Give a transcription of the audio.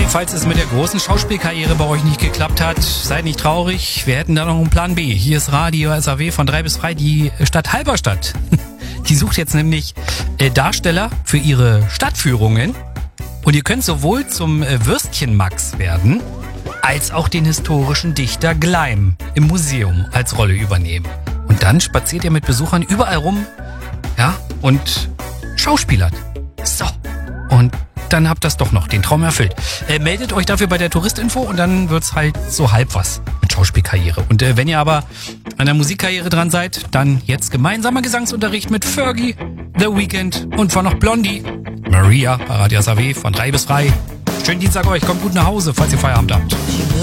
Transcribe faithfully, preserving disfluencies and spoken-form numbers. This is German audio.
falls es mit der großen Schauspielkarriere bei euch nicht geklappt hat, seid nicht traurig. Wir hätten da noch einen Plan B. Hier ist Radio S A W von drei bis frei, die Stadt Halberstadt. Die sucht jetzt nämlich äh, Darsteller für ihre Stadtführungen. Und ihr könnt sowohl zum äh, Würstchen Max werden, als auch den historischen Dichter Gleim im Museum als Rolle übernehmen. Und dann spaziert ihr mit Besuchern überall rum, ja, und schauspielert. So. Und dann habt das doch noch den Traum erfüllt. Äh, meldet euch dafür bei der Touristinfo und dann wird's halt so halb was mit Schauspielkarriere. Und äh, wenn ihr aber an der Musikkarriere dran seid, dann jetzt gemeinsamer Gesangsunterricht mit Fergie, The Weeknd und von noch Blondie. Maria bei Radio S A W von drei bis frei. Schönen Dienstag euch, kommt gut nach Hause, falls ihr Feierabend habt.